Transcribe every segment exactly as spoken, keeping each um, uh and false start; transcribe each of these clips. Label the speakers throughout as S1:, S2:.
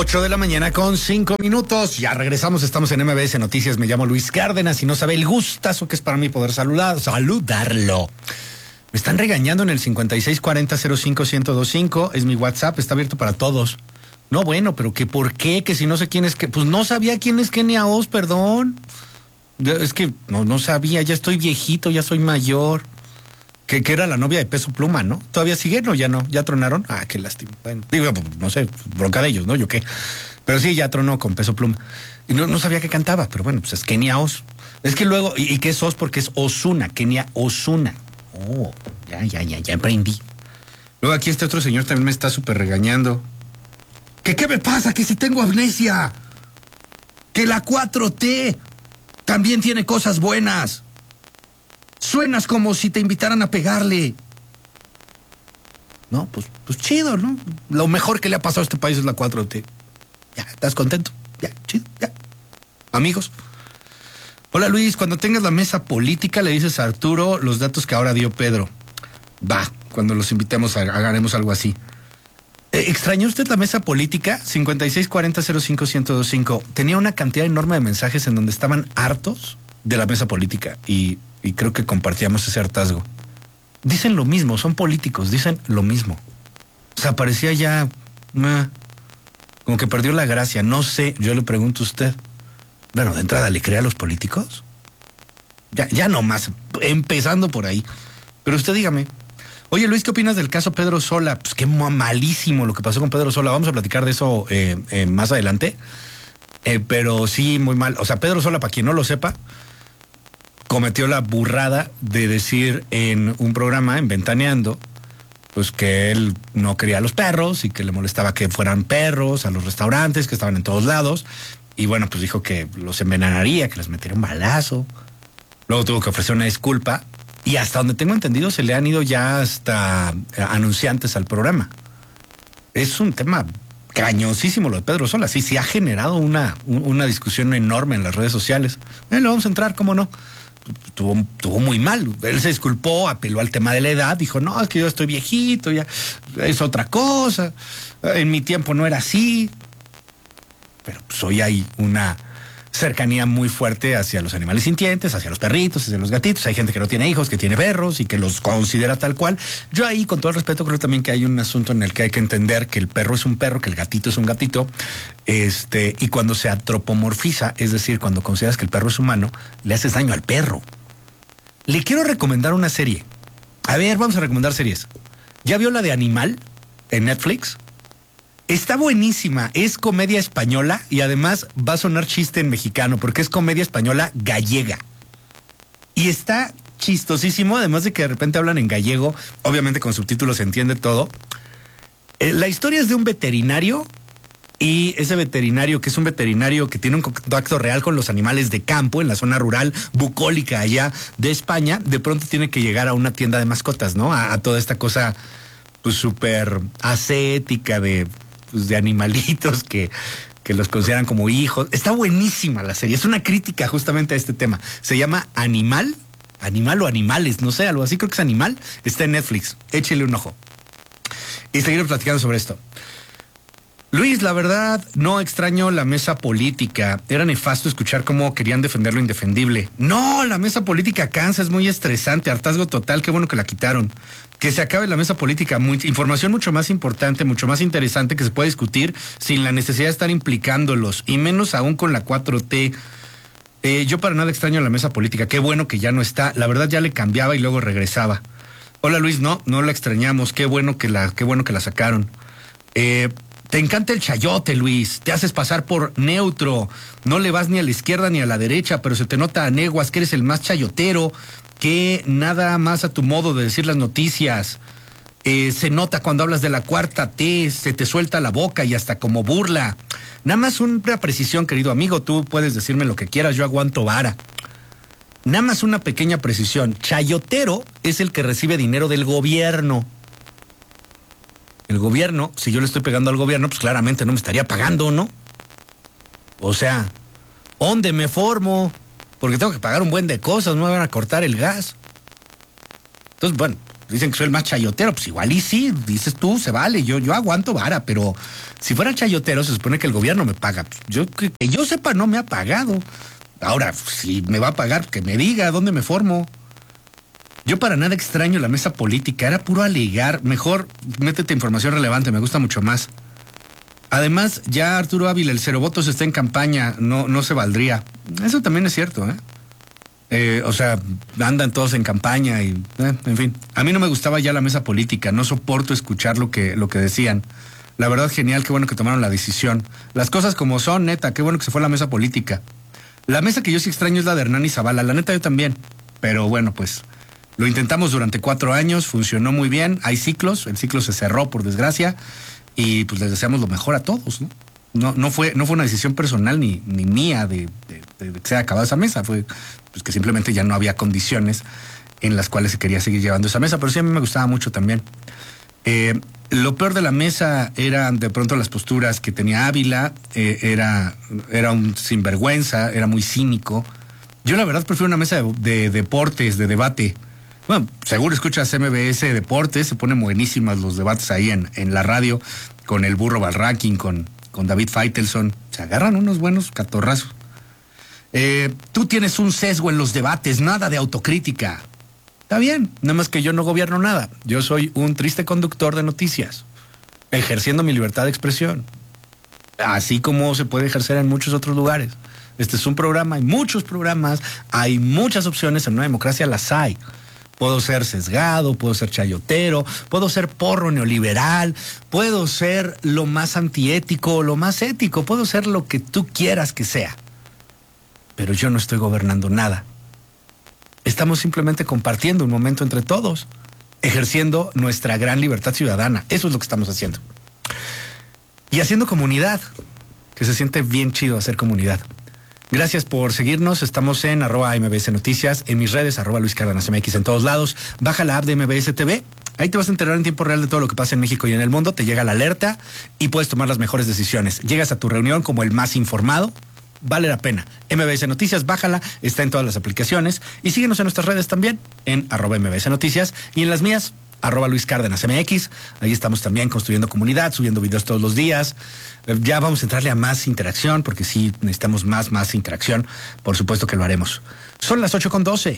S1: ocho de la mañana con cinco minutos. Ya regresamos, estamos en M B S Noticias. Me llamo Luis Cárdenas y no sabe el gustazo que es para mí poder saludar, saludarlo. Me están regañando en el cincuenta y seis cuarenta cero cinco ciento veinticinco. Es mi WhatsApp, está abierto para todos. No, bueno, pero que por qué, que si no sé quién es que. Pues no sabía quién es Kenia Oz, perdón. Es que no, no sabía, ya estoy viejito, ya soy mayor. Que, que era la novia de Peso Pluma, ¿no? ¿Todavía siguen o ya no? ¿Ya tronaron? Ah, qué lástima. Bueno, digo, no sé, bronca de ellos, ¿no? Yo qué. Pero sí, ya tronó con Peso Pluma. Y no, no sabía que cantaba, pero bueno, pues es Kenia Oz. Es que luego, ¿y, y qué es Oz? Porque es Ozuna, Kenia Ozuna. Oh, ya, ya, ya, ya aprendí. Luego aquí este otro señor también me está súper regañando. ¿Que qué me pasa? Que si tengo amnesia. Que la cuatro T también tiene cosas buenas. Suenas como si te invitaran a pegarle. No, pues, pues chido, ¿no? Lo mejor que le ha pasado a este país es la cuatro T. Ya, ¿estás contento? Ya, chido, ya. Amigos. Hola Luis, cuando tengas la mesa política le dices a Arturo los datos que ahora dio Pedro. Va, cuando los invitemos haremos algo así. Eh, ¿Extrañó usted la mesa política? cincuenta y seis cuarenta cero cinco ciento veinticinco. Tenía una cantidad enorme de mensajes en donde estaban hartos de la mesa política y... Y creo que compartíamos ese hartazgo. Dicen lo mismo, son políticos, dicen lo mismo. O sea, parecía ya... Meh, como que perdió la gracia. No sé, yo le pregunto a usted. Bueno, de entrada, ¿le cree a los políticos? Ya, ya nomás, empezando por ahí. Pero usted dígame. Oye, Luis, ¿qué opinas del caso Pedro Sola? Pues qué malísimo lo que pasó con Pedro Sola. Vamos a platicar de eso eh, eh, más adelante. Eh, pero sí, muy mal. O sea, Pedro Sola, para quien no lo sepa... cometió la burrada de decir en un programa, en Ventaneando, pues que él no quería a los perros y que le molestaba que fueran perros a los restaurantes, que estaban en todos lados. Y bueno, pues dijo que los envenenaría, que les metiera un balazo. Luego tuvo que ofrecer una disculpa. Y hasta donde tengo entendido, se le han ido ya hasta anunciantes al programa. Es un tema cañosísimo lo de Pedro Sola. Sí, sí ha generado una, una discusión enorme en las redes sociales. Eh, le vamos a entrar, ¿cómo no? Tuvo, tuvo muy mal. Él se disculpó, apeló al tema de la edad, dijo, no, es que yo estoy viejito, ya es otra cosa, en mi tiempo no era así. Pero pues hoy hay una cercanía muy fuerte hacia los animales sintientes, hacia los perritos, hacia los gatitos. Hay gente que no tiene hijos, que tiene perros y que los considera tal cual. Yo ahí, con todo el respeto, creo también que hay un asunto en el que hay que entender que el perro es un perro, que el gatito es un gatito, este, y cuando se antropomorfiza, es decir, cuando consideras que el perro es humano, le haces daño al perro. Le quiero recomendar una serie. A ver, vamos a recomendar series. ¿Ya vio la de Animal en Netflix? Está buenísima, es comedia española y además va a sonar chiste en mexicano porque es comedia española gallega. Y está chistosísimo, además de que de repente hablan en gallego, obviamente con subtítulos se entiende todo. Eh, la historia es de un veterinario y ese veterinario, que es un veterinario que tiene un contacto real con los animales de campo en la zona rural bucólica allá de España, de pronto tiene que llegar a una tienda de mascotas, ¿no? A, a toda esta cosa pues súper ascética de... Pues, de animalitos que, que los consideran como hijos. Está buenísima la serie, es una crítica justamente a este tema. Se llama Animal, Animal o Animales, no sé, algo así, creo que es Animal. Está en Netflix, échele un ojo. Y seguiremos platicando sobre esto. Luis, la verdad, no extraño la mesa política. Era nefasto escuchar cómo querían defender lo indefendible. No, la mesa política cansa, es muy estresante, hartazgo total, qué bueno que la quitaron. Que se acabe la mesa política, muy, información mucho más importante, mucho más interesante que se puede discutir sin la necesidad de estar implicándolos, y menos aún con la cuatro T. Eh, yo para nada extraño la mesa política, qué bueno que ya no está, la verdad ya le cambiaba y luego regresaba. Hola Luis, no, no la extrañamos, qué bueno que la, qué bueno que la sacaron. Eh... Te encanta el chayote, Luis. Te haces pasar por neutro. No le vas ni a la izquierda ni a la derecha, pero se te nota a neguas que eres el más chayotero, que nada más a tu modo de decir las noticias. Eh, se nota cuando hablas de la cuarta T, se te suelta la boca y hasta como burla. Nada más una precisión, querido amigo. Tú puedes decirme lo que quieras, yo aguanto vara. Nada más una pequeña precisión. Chayotero es el que recibe dinero del gobierno. El gobierno, si yo le estoy pegando al gobierno, pues claramente no me estaría pagando, ¿no? O sea, ¿dónde me formo? Porque tengo que pagar un buen de cosas, no me van a cortar el gas. Entonces, bueno, dicen que soy el más chayotero, pues igual y sí, dices tú, se vale, yo, yo aguanto vara, pero si fuera chayotero se supone que el gobierno me paga. Yo, que, que yo sepa, no me ha pagado. Ahora, si me va a pagar, que me diga dónde me formo. Yo para nada extraño la mesa política, era puro alegar. Mejor métete información relevante, me gusta mucho más. Además, ya Arturo Ávila, el cero votos está en campaña, no, no se valdría. Eso también es cierto, ¿eh? Eh, o sea, andan todos en campaña y, eh, en fin. A mí no me gustaba ya la mesa política, no soporto escuchar lo que, lo que decían. La verdad, genial, qué bueno que tomaron la decisión. Las cosas como son, neta, qué bueno que se fue la mesa política. La mesa que yo sí extraño es la de Hernán y Zavala, la neta yo también. Pero bueno, pues lo intentamos durante cuatro años, funcionó muy bien, hay ciclos, el ciclo se cerró por desgracia y pues les deseamos lo mejor a todos, ¿no? No, no fue, no fue una decisión personal ni, ni mía de, de, de que se haya acabado esa mesa, fue pues que simplemente ya no había condiciones en las cuales se quería seguir llevando esa mesa, pero sí a mí me gustaba mucho también. Eh, lo peor de la mesa eran de pronto las posturas que tenía Ávila, eh, era, era un sinvergüenza, era muy cínico. Yo la verdad prefiero una mesa de, de deportes, de debate. Bueno, seguro escuchas M B S Deportes, se ponen buenísimas los debates ahí en, en la radio, con el Burro Balraquen, con, con David Feitelson. Se agarran unos buenos catorrazos. Eh, tú tienes un sesgo en los debates, nada de autocrítica. Está bien, nada más que yo no gobierno nada. Yo soy un triste conductor de noticias, ejerciendo mi libertad de expresión, así como se puede ejercer en muchos otros lugares. Este es un programa, hay muchos programas, hay muchas opciones, en una democracia las hay. Puedo ser sesgado, puedo ser chayotero, puedo ser porro neoliberal, puedo ser lo más antiético, lo más ético, puedo ser lo que tú quieras que sea. Pero yo no estoy gobernando nada. Estamos simplemente compartiendo un momento entre todos, ejerciendo nuestra gran libertad ciudadana. Eso es lo que estamos haciendo. Y haciendo comunidad, que se siente bien chido hacer comunidad. Gracias por seguirnos, estamos en arroba M B S Noticias, en mis redes, arroba Luis Cárdenas M X en todos lados. Baja la app de M B S T V, ahí te vas a enterar en tiempo real de todo lo que pasa en México y en el mundo, te llega la alerta y puedes tomar las mejores decisiones. Llegas a tu reunión como el más informado. Vale la pena. M B S Noticias, bájala, está en todas las aplicaciones y síguenos en nuestras redes también, en arroba M B S Noticias y en las mías, arroba Luis Cárdenas M X. Ahí estamos también construyendo comunidad, subiendo videos todos los días. Ya vamos a entrarle a más interacción, porque sí necesitamos más, más interacción. Por supuesto que lo haremos. Son las ocho con doce.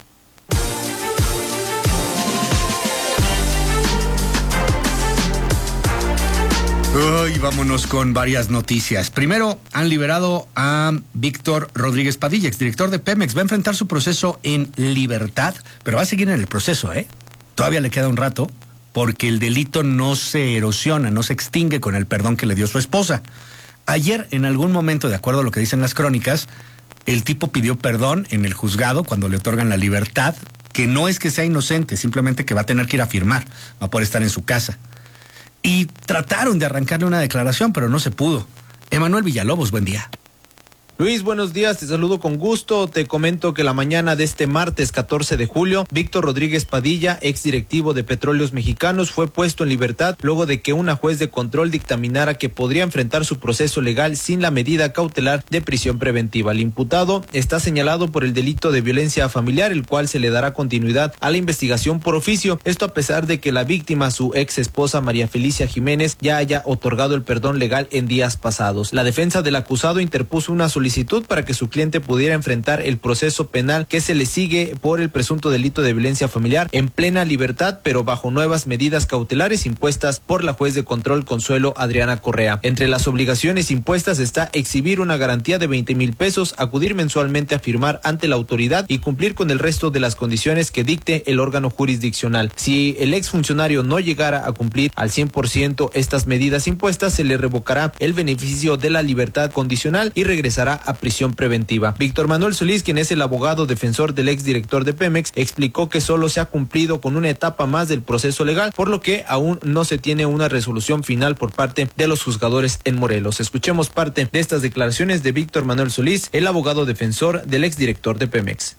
S1: Uy, vámonos con varias noticias. Primero, han liberado a Víctor Rodríguez Padilla, exdirector de Pemex. Va a enfrentar su proceso en libertad, pero va a seguir en el proceso, ¿eh? Todavía le queda un rato, porque el delito no se erosiona, no se extingue con el perdón que le dio su esposa. Ayer, en algún momento, de acuerdo a lo que dicen las crónicas, el tipo pidió perdón en el juzgado cuando le otorgan la libertad, que no es que sea inocente, simplemente que va a tener que ir a firmar, va a poder estar en su casa. Y trataron de arrancarle una declaración, pero no se pudo. Emanuel Villalobos, buen día.
S2: Luis, buenos días, te saludo con gusto. Te comento que la mañana de este martes catorce de julio, Víctor Rodríguez Padilla, exdirectivo de Petróleos Mexicanos, fue puesto en libertad luego de que una juez de control dictaminara que podría enfrentar su proceso legal sin la medida cautelar de prisión preventiva. El imputado está señalado por el delito de violencia familiar, el cual se le dará continuidad a la investigación por oficio. Esto a pesar de que la víctima, su ex esposa María Felicia Jiménez, ya haya otorgado el perdón legal en días pasados. La defensa del acusado interpuso una solicitud solicitud para que su cliente pudiera enfrentar el proceso penal que se le sigue por el presunto delito de violencia familiar en plena libertad, pero bajo nuevas medidas cautelares impuestas por la juez de control Consuelo Adriana Correa. Entre las obligaciones impuestas está exhibir una garantía de veinte mil pesos, acudir mensualmente a firmar ante la autoridad y cumplir con el resto de las condiciones que dicte el órgano jurisdiccional. Si el exfuncionario no llegara a cumplir al cien por ciento estas medidas impuestas, se le revocará el beneficio de la libertad condicional y regresará a prisión preventiva. Víctor Manuel Solís, quien es el abogado defensor del exdirector de Pemex, explicó que solo se ha cumplido con una etapa más del proceso legal, por lo que aún no se tiene una resolución final por parte de los juzgadores en Morelos. Escuchemos parte de estas declaraciones de Víctor Manuel Solís, el abogado defensor del exdirector de Pemex.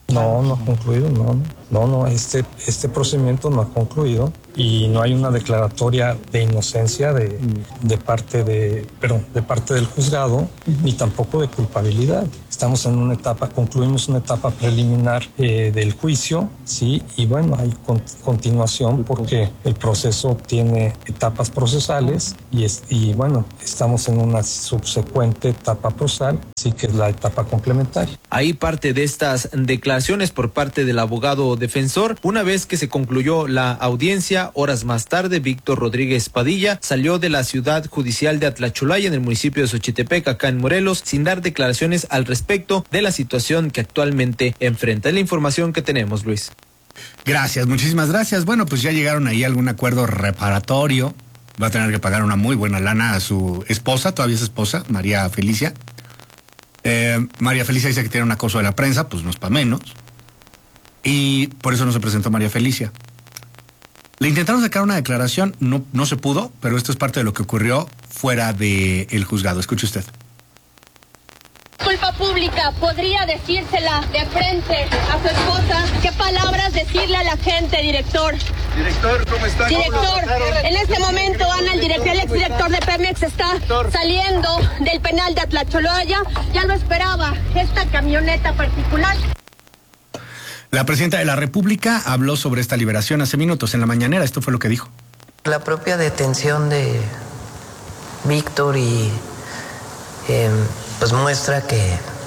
S3: No, no ha concluido, no, no, no, este, este procedimiento no ha concluido y no hay una declaratoria de inocencia de, de parte de, perdón, de parte del juzgado, ni tampoco de culpabilidad. Estamos en una etapa, concluimos una etapa preliminar eh, del juicio, sí, y bueno, hay con, continuación porque el proceso tiene etapas procesales y, es, y bueno, estamos en una subsecuente etapa procesal, sí que es la etapa complementaria.
S2: Ahí parte de estas declaraciones por parte del abogado defensor. Una vez que se concluyó la audiencia, horas más tarde, Víctor Rodríguez Padilla salió de la ciudad judicial de Atlachulaya, en el municipio de Xochitepec, acá en Morelos, sin dar declaraciones al respecto de la situación que actualmente enfrenta. Es la información que tenemos, Luis.
S1: Gracias, muchísimas gracias. Bueno, pues ya llegaron ahí a algún acuerdo reparatorio. Va a tener que pagar una muy buena lana a su esposa, todavía es esposa, María Felicia. Eh, María Felicia dice que tiene un acoso de la prensa, pues no es para menos. Y por eso no se presentó María Felicia. Le intentaron sacar una declaración, no, no se pudo, pero esto es parte de lo que ocurrió fuera del juzgado. Escuche usted.
S4: Disculpa pública, ¿podría decírsela de frente a su esposa? ¿Qué palabras decirle a la gente, director?
S5: Director, ¿cómo está?
S4: Director, en este momento, Ana, el, director, el exdirector de Pemex está director. saliendo del penal de Atlacholoya. Ya lo esperaba esta camioneta particular.
S1: La presidenta de la República habló sobre esta liberación hace minutos en la mañanera. Esto fue lo que dijo.
S6: La propia detención de Víctor y eh, pues muestra que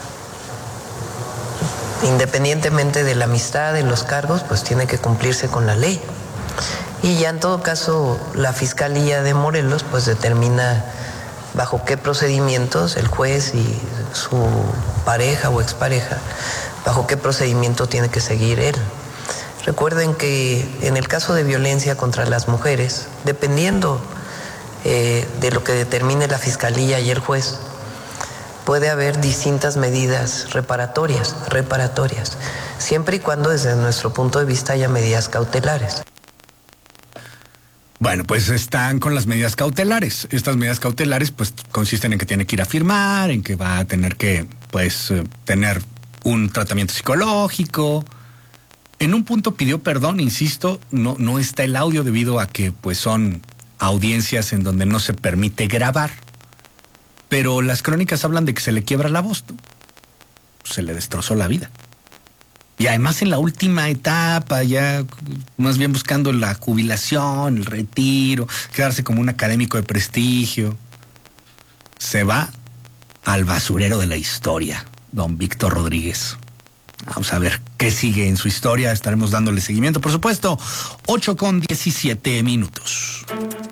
S6: independientemente de la amistad, de los cargos, pues tiene que cumplirse con la ley. Y ya en todo caso la Fiscalía de Morelos pues determina bajo qué procedimientos el juez y su pareja o expareja, bajo qué procedimiento tiene que seguir él. Recuerden que en el caso de violencia contra las mujeres, dependiendo eh, de lo que determine la Fiscalía y el juez, puede haber distintas medidas reparatorias, reparatorias, siempre y cuando desde nuestro punto de vista haya medidas cautelares.
S1: Bueno, pues están con las medidas cautelares. Estas medidas cautelares pues consisten en que tiene que ir a firmar, en que va a tener que pues tener un tratamiento psicológico. En un punto pidió perdón, insisto, no, no está el audio debido a que pues son audiencias en donde no se permite grabar. Pero las crónicas hablan de que se le quiebra la voz, ¿no? Se le destrozó la vida. Y además en la última etapa, ya más bien buscando la jubilación, el retiro, quedarse como un académico de prestigio, se va al basurero de la historia, don Víctor Rodríguez. Vamos a ver qué sigue en su historia, estaremos dándole seguimiento, por supuesto. ocho con diecisiete minutos.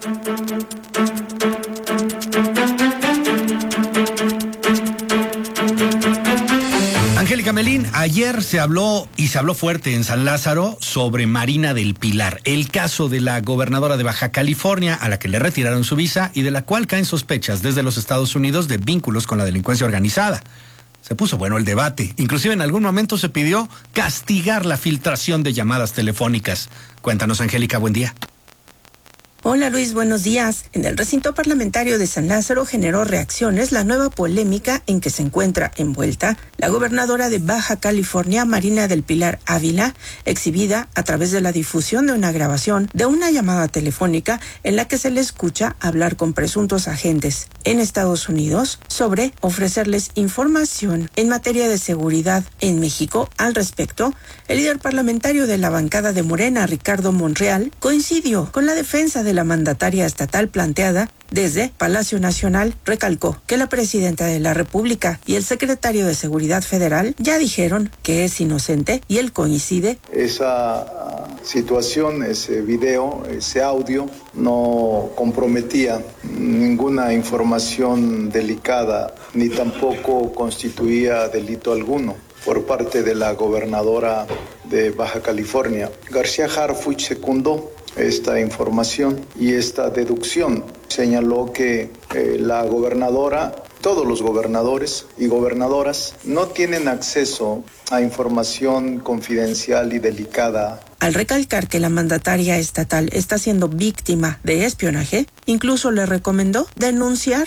S1: Angélica Melín, ayer se habló y se habló fuerte en San Lázaro sobre Marina del Pilar, el caso de la gobernadora de Baja California a la que le retiraron su visa y de la cual caen sospechas desde los Estados Unidos de vínculos con la delincuencia organizada. Se puso bueno el debate, inclusive en algún momento se pidió castigar la filtración de llamadas telefónicas. Cuéntanos, Angélica, buen día.
S7: Hola Luis, buenos días. En el recinto parlamentario de San Lázaro generó reacciones la nueva polémica en que se encuentra envuelta la gobernadora de Baja California, Marina del Pilar Ávila, exhibida a través de la difusión de una grabación de una llamada telefónica en la que se le escucha hablar con presuntos agentes en Estados Unidos sobre ofrecerles información en materia de seguridad en México. Al respecto, el líder parlamentario de la bancada de Morena, Ricardo Monreal, coincidió con la defensa de la mandataria estatal planteada desde Palacio Nacional. Recalcó que la presidenta de la República y el secretario de Seguridad Federal ya dijeron que es inocente y él coincide.
S8: Esa situación, ese video, ese audio no comprometía ninguna información delicada ni tampoco constituía delito alguno por parte de la gobernadora de Baja California. García Harfuch secundó esta información y esta deducción. Señaló que eh, la gobernadora, todos los gobernadores y gobernadoras no tienen acceso a información confidencial y delicada.
S7: Al recalcar que la mandataria estatal está siendo víctima de espionaje, incluso le recomendó denunciar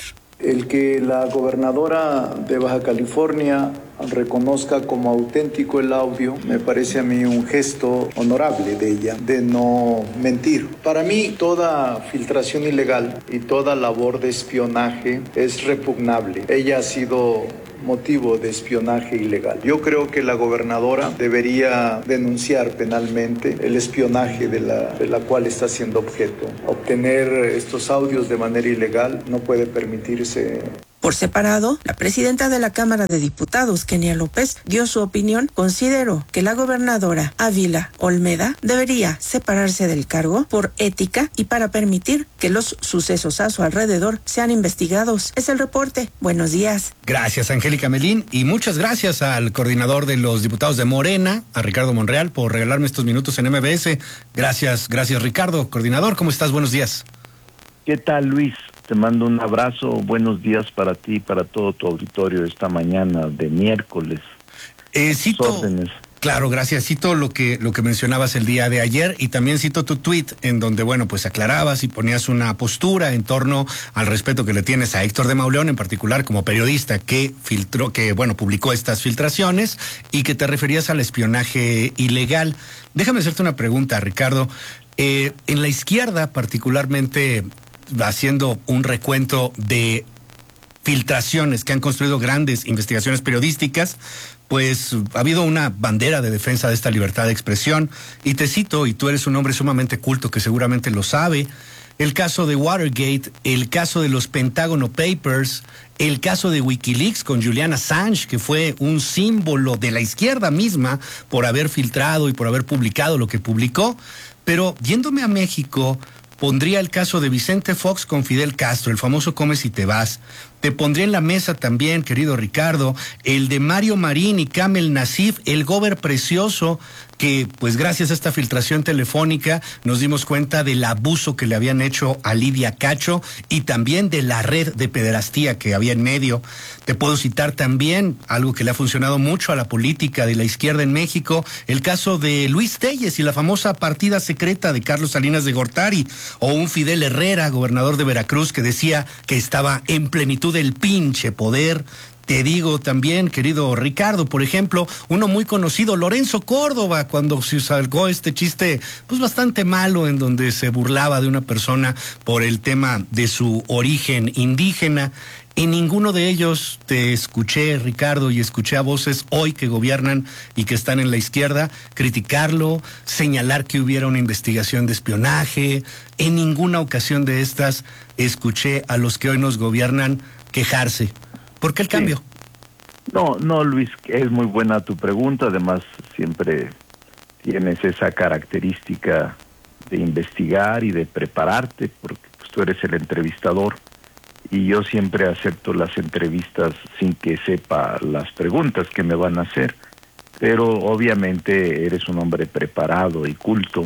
S8: El que la gobernadora de Baja California reconozca como auténtico el audio me parece a mí un gesto honorable de ella, de no mentir. Para mí toda filtración ilegal y toda labor de espionaje es repugnable. Ella ha sido motivo de espionaje ilegal. Yo creo que la gobernadora debería denunciar penalmente el espionaje de la, de la cual está siendo objeto. Obtener estos audios de manera ilegal no puede permitirse.
S7: Por separado, la presidenta de la Cámara de Diputados, Kenia López, dio su opinión. Consideró que la gobernadora Ávila Olmeda debería separarse del cargo por ética y para permitir que los sucesos a su alrededor sean investigados. Es el reporte. Buenos días.
S1: Gracias, Angélica Melín, y muchas gracias al coordinador de los diputados de Morena, a Ricardo Monreal, por regalarme estos minutos en M B S. Gracias, gracias, Ricardo. Coordinador, ¿cómo estás? Buenos días.
S5: ¿Qué tal, Luis? Te mando un abrazo, buenos días para ti y para todo tu auditorio esta mañana de miércoles.
S1: Eh, cito, claro, gracias. Cito lo que, lo que mencionabas el día de ayer y también cito tu tweet en donde, bueno, pues aclarabas y ponías una postura en torno al respeto que le tienes a Héctor de Mauleón, en particular como periodista que filtró, que, bueno, publicó estas filtraciones y que te referías al espionaje ilegal. Déjame hacerte una pregunta, Ricardo. Eh, en la izquierda, particularmente, haciendo un recuento de filtraciones que han construido grandes investigaciones periodísticas, pues ha habido una bandera de defensa de esta libertad de expresión. Y te cito, y tú eres un hombre sumamente culto que seguramente lo sabe, el caso de Watergate, el caso de los Pentágono Papers, el caso de Wikileaks con Julian Assange, que fue un símbolo de la izquierda misma por haber filtrado y por haber publicado lo que publicó. Pero yéndome a México, pondría el caso de Vicente Fox con Fidel Castro, el famoso Comes y te vas. Te pondría en la mesa también, querido Ricardo, el de Mario Marín y Kamel Nasif, el gober precioso, que pues gracias a esta filtración telefónica nos dimos cuenta del abuso que le habían hecho a Lidia Cacho y también de la red de pederastía que había en medio. Te puedo citar también algo que le ha funcionado mucho a la política de la izquierda en México, el caso de Luis Telles y la famosa partida secreta de Carlos Salinas de Gortari, o un Fidel Herrera, gobernador de Veracruz, que decía que estaba en plenitud del pinche poder. Te digo también, querido Ricardo, por ejemplo, uno muy conocido, Lorenzo Córdoba, cuando se sacó este chiste pues bastante malo en donde se burlaba de una persona por el tema de su origen indígena. En ninguno de ellos te escuché, Ricardo, y escuché a voces hoy que gobiernan y que están en la izquierda criticarlo, señalar que hubiera una investigación de espionaje. En ninguna ocasión de estas escuché a los que hoy nos gobiernan quejarse. ¿Por qué el cambio?
S5: Sí. No, no, Luis, es muy buena tu pregunta. Además, siempre tienes esa característica de investigar y de prepararte, porque pues, tú eres el entrevistador. Y yo siempre acepto las entrevistas sin que sepa las preguntas que me van a hacer. Pero obviamente eres un hombre preparado y culto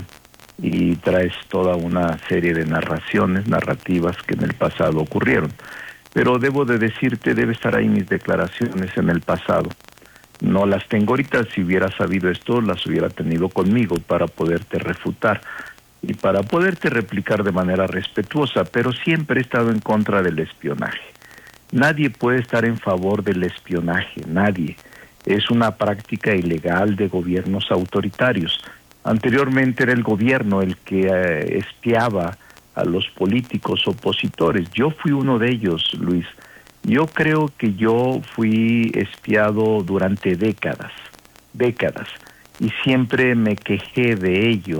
S5: y traes toda una serie de narraciones, narrativas que en el pasado ocurrieron. Pero debo de decirte, debe estar ahí mis declaraciones en el pasado. No las tengo ahorita. Si hubiera sabido esto, las hubiera tenido conmigo para poderte refutar y para poderte replicar de manera respetuosa, pero siempre he estado en contra del espionaje. Nadie puede estar en favor del espionaje, nadie. Es una práctica ilegal de gobiernos autoritarios. Anteriormente era el gobierno el que eh, espiaba a los políticos opositores. Yo fui uno de ellos, Luis. Yo creo que yo fui espiado durante décadas, décadas, y siempre me quejé de ello,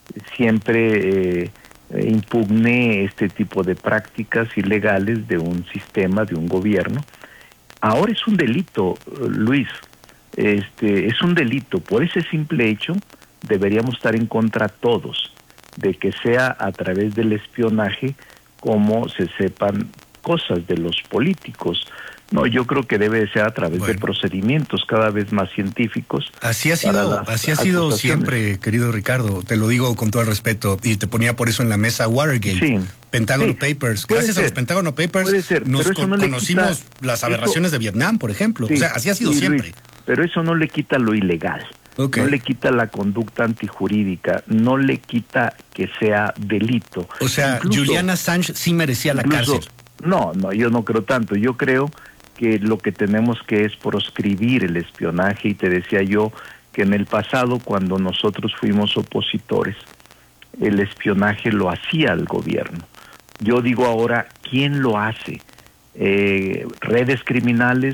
S5: siempre eh, impugné este tipo de prácticas ilegales de un sistema, de un gobierno. Ahora es un delito, Luis, este, es un delito. Por ese simple hecho deberíamos estar en contra todos de que sea a través del espionaje como se sepan cosas de los políticos. No, yo creo que debe ser a través bueno. de procedimientos cada vez más científicos.
S1: Así ha sido, así ha sido siempre, querido Ricardo, te lo digo con todo el respeto, y te ponía por eso en la mesa Watergate, sí, Pentágono sí, Papers. Gracias ser, a los Pentágono Papers ser, nos con, no conocimos quita, las aberraciones eso, de Vietnam, por ejemplo. Sí, o sea, así ha sido sí, siempre. Luis,
S5: pero eso no le quita lo ilegal. Okay. No le quita la conducta antijurídica, no le quita que sea delito.
S1: O sea, incluso, Julian Assange sí merecía la
S5: incluso,
S1: cárcel.
S5: No, no, yo no creo tanto. Yo creo que lo que tenemos que es proscribir el espionaje, y te decía yo que en el pasado, cuando nosotros fuimos opositores, el espionaje lo hacía el gobierno. Yo digo ahora, ¿quién lo hace? Eh, redes criminales,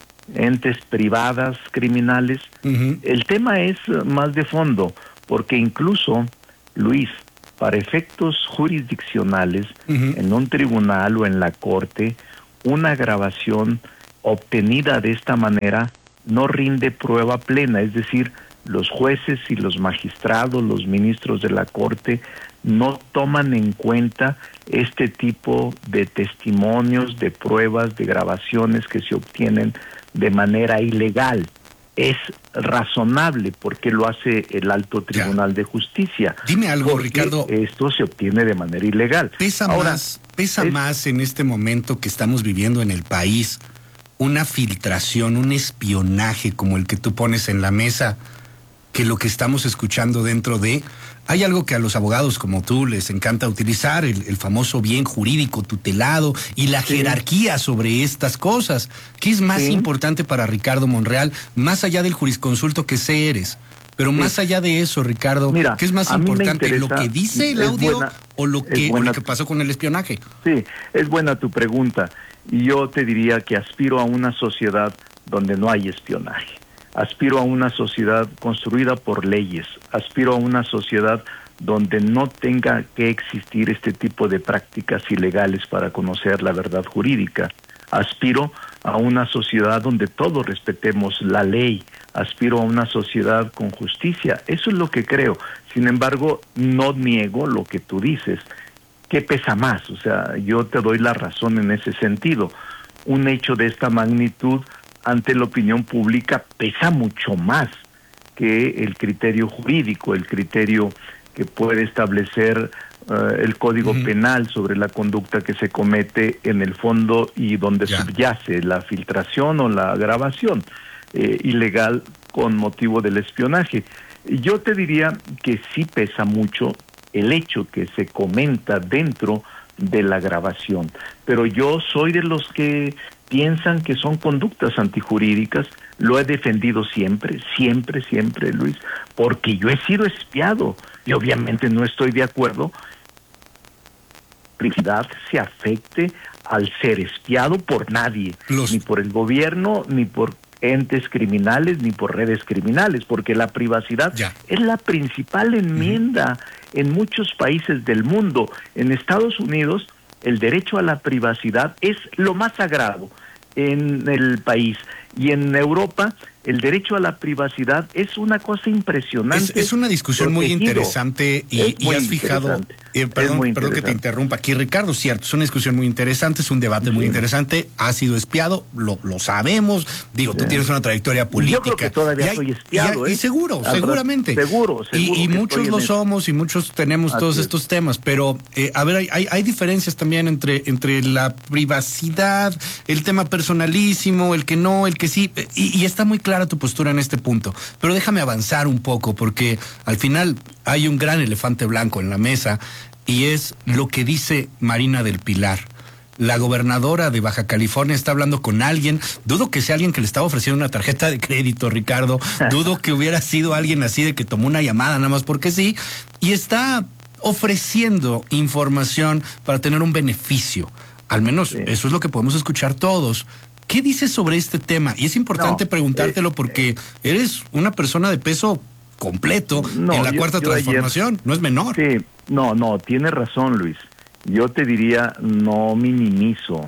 S5: entes privadas criminales. Uh-huh. El tema es más de fondo, porque incluso, Luis, para efectos jurisdiccionales, uh-huh, en un tribunal o en la corte, una grabación obtenida de esta manera no rinde prueba plena, es decir, los jueces y los magistrados, los ministros de la corte, no toman en cuenta este tipo de testimonios, de pruebas, de grabaciones que se obtienen de manera ilegal. Es razonable porque lo hace el Alto Tribunal ya. de Justicia.
S1: Dime algo, Ricardo.
S5: Esto se obtiene de manera ilegal.
S1: Pesa Ahora, más, pesa es... más en este momento que estamos viviendo en el país una filtración, un espionaje como el que tú pones en la mesa, que lo que estamos escuchando dentro de... Hay algo que a los abogados como tú les encanta utilizar, el, el famoso bien jurídico tutelado y la sí. jerarquía sobre estas cosas. ¿Qué es más sí. importante para Ricardo Monreal, más allá del jurisconsulto que sé eres? Pero sí. más allá de eso, Ricardo, Mira, ¿qué es más importante, lo que dice el audio buena, o, lo que, buena, o lo que pasó con el espionaje?
S5: Sí, es buena tu pregunta. Y yo te diría que aspiro a una sociedad donde no hay espionaje. Aspiro a una sociedad construida por leyes, aspiro a una sociedad donde no tenga que existir este tipo de prácticas ilegales para conocer la verdad jurídica. Aspiro a una sociedad donde todos respetemos la ley, aspiro a una sociedad con justicia. Eso es lo que creo. Sin embargo, no niego lo que tú dices. ¿Qué pesa más? O sea, yo te doy la razón en ese sentido. Un hecho de esta magnitud ante la opinión pública pesa mucho más que el criterio jurídico, el criterio que puede establecer uh, el Código uh-huh. Penal sobre la conducta que se comete en el fondo y donde yeah. subyace la filtración o la grabación eh, ilegal con motivo del espionaje. Yo te diría que sí pesa mucho el hecho que se comenta dentro de la grabación, pero yo soy de los que piensan que son conductas antijurídicas. Lo he defendido siempre, siempre, siempre, Luis, porque yo he sido espiado y obviamente no estoy de acuerdo que la privacidad se afecte al ser espiado por nadie, Los... ni por el gobierno, ni por entes criminales, ni por redes criminales, porque la privacidad ya. es la principal enmienda uh-huh. en muchos países del mundo. En Estados Unidos, el derecho a la privacidad es lo más sagrado en el país, y en Europa el derecho a la privacidad es una cosa impresionante.
S1: Es, es una discusión protegido. muy interesante y, y has fijado, eh, perdón, perdón que te interrumpa aquí, Ricardo, cierto, es una discusión muy interesante, es un debate sí. muy interesante, ha sido espiado, lo, lo sabemos, digo, sí. tú tienes una trayectoria política.
S5: Yo creo que todavía hay, soy espiado.
S1: Y,
S5: ¿eh?
S1: y seguro, Al seguramente.
S5: Seguro, seguro.
S1: Y, y muchos lo somos y muchos tenemos Así todos es. estos temas, pero eh, a ver, hay, hay, hay diferencias también entre, entre la privacidad, el tema personalísimo, el que no, el que sí, y, y está muy clara tu postura en este punto, pero déjame avanzar un poco porque al final hay un gran elefante blanco en la mesa y es lo que dice Marina del Pilar. La gobernadora de Baja California está hablando con alguien, dudo que sea alguien que le estaba ofreciendo una tarjeta de crédito, Ricardo, dudo que hubiera sido alguien así de que tomó una llamada nada más porque sí, y está ofreciendo información para tener un beneficio, al menos sí. eso es lo que podemos escuchar todos. ¿Qué dices sobre este tema? Y es importante no, preguntártelo eh, porque eres una persona de peso completo no, en la yo, cuarta yo transformación, ayer, no es menor.
S5: Sí, no, no, tienes razón, Luis. Yo te diría, no minimizo,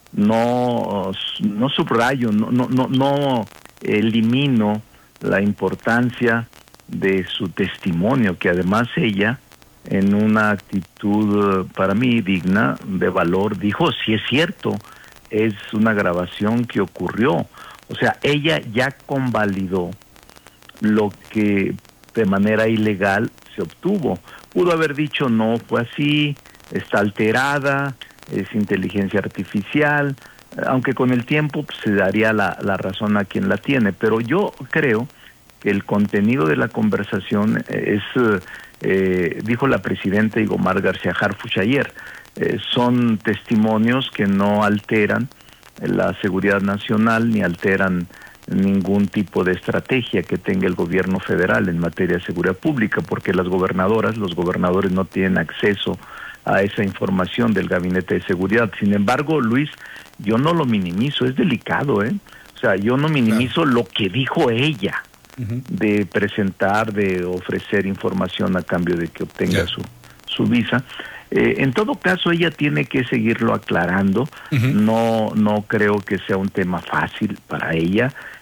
S5: no, no subrayo, no, no, no, no elimino la importancia de su testimonio, que además ella, en una actitud para mí digna, de valor, dijo, sí es cierto, es una grabación que ocurrió. O sea, ella ya convalidó lo que de manera ilegal se obtuvo. Pudo haber dicho, no fue así, está alterada, es inteligencia artificial, aunque con el tiempo pues, se daría la, la razón a quien la tiene. Pero yo creo que el contenido de la conversación es, eh, dijo la presidenta Igomar García Harfuch ayer, eh, son testimonios que no alteran la seguridad nacional ni alteran ningún tipo de estrategia que tenga el gobierno federal en materia de seguridad pública, porque las gobernadoras, los gobernadores no tienen acceso a esa información del Gabinete de Seguridad. Sin embargo, Luis, yo no lo minimizo, es delicado, ¿eh? O sea, yo no minimizo claro. lo que dijo ella, uh-huh. de presentar, de ofrecer información a cambio de que obtenga yeah. su, su visa. Eh, en todo caso, ella tiene que seguirlo aclarando. Uh-huh. No, no creo que sea un tema fácil para ella.